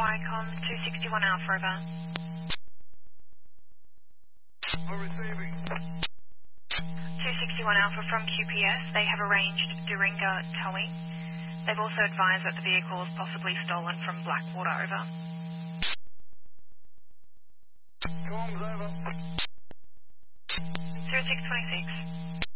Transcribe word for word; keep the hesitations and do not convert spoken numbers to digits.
Wycom two sixty-one Alpha, over. I'm receiving. two sixty-one Alpha from Q P S. They have arranged Duringa towing. They've also advised that the vehicle is possibly stolen from Blackwater, over.